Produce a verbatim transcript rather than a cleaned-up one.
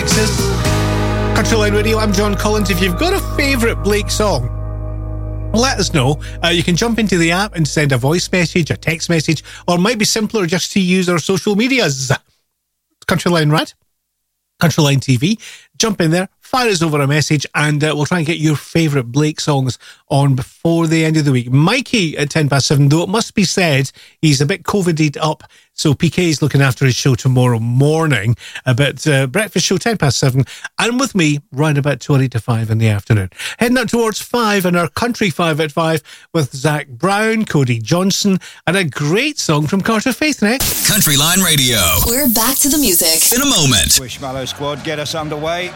Countryline Radio, I'm John Collins. If you've got a favourite Blake song, let us know. Uh, you can jump into the app and send a voice message, a text message, or it might be simpler just to use our social medias. Countryline Rad, Countryline T V. Jump in there, fire us over a message, and uh, we'll try and get your favourite Blake songs on before the end of the week. Mikey at ten past seven, though it must be said, he's a bit COVIDed up, so P K is looking after his show tomorrow morning. Uh, but uh, breakfast show ten past seven, and with me round about twenty to five in the afternoon. Heading up towards five in our country five at five with Zach Brown, Cody Johnson, and a great song from Carter Faith next. Countryline Radio. We're back to the music in a moment. Wishmallow Squad, get us underway.